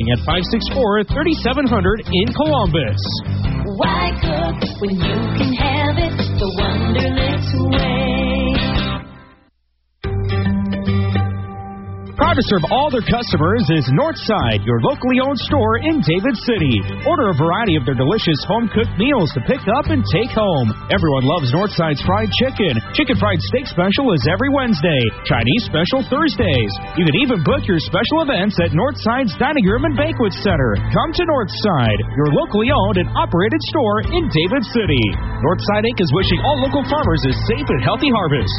at 564-3700 in Columbus. Why cook when you can have it the Wonderlit's way? Proud to serve all their customers is Northside, your locally owned store in David City. Order a variety of their delicious home-cooked meals to pick up and take home. Everyone loves Northside's fried chicken. Chicken fried steak special is every Wednesday. Chinese special Thursdays. You can even book your special events at Northside's Dining Room and Banquet Center. Come to Northside, your locally owned and operated store in David City. Northside Inc. is wishing all local farmers a safe and healthy harvest.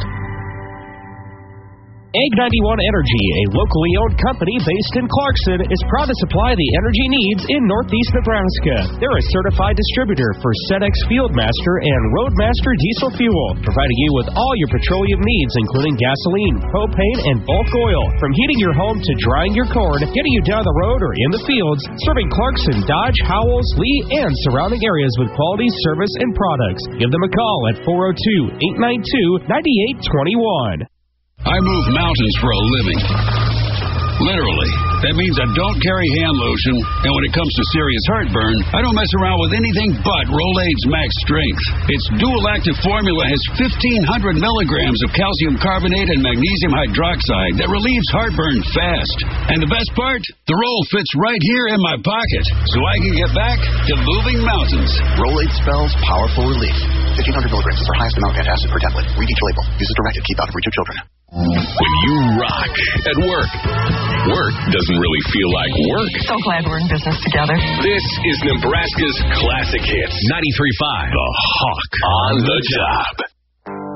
Ag 91 Energy, a locally owned company based in Clarkson, is proud to supply the energy needs in northeast Nebraska. They're a certified distributor for SEDEX Fieldmaster and Roadmaster diesel fuel, providing you with all your petroleum needs, including gasoline, propane, and bulk oil. From heating your home to drying your corn, getting you down the road or in the fields, serving Clarkson, Dodge, Howells, Lee, and surrounding areas with quality service and products. Give them a call at 402-892-9821. I move mountains for a living. Literally. That means I don't carry hand lotion, and when it comes to serious heartburn, I don't mess around with anything but Rolaids Max Strength. Its dual-active formula has 1,500 milligrams of calcium carbonate and magnesium hydroxide that relieves heartburn fast. And the best part? The roll fits right here in my pocket, so I can get back to moving mountains. Rolaids spells powerful relief. 1,500 milligrams is our highest amount of antacid per tablet. Read each label. Use as directed. Keep out of reach of children. When you rock at work, work doesn't really feel like work. So glad we're in business together. This is Nebraska's classic hits. 93.5, The Hawk on the Job.